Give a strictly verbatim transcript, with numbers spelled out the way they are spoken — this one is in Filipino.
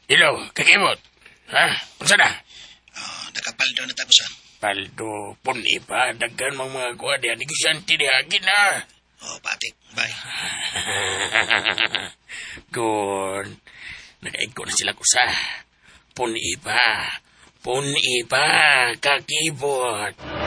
Hello, kakibot. Ha? Unsa na? Oh, nakapaldo na tapos ah. Paldo, puni pa, daggan mga mga kuha diya, negosyante diya, gina. Oh, patik, bye. Good. Nakaigko na sila kusa. Puni pa, puni pa, kakibot.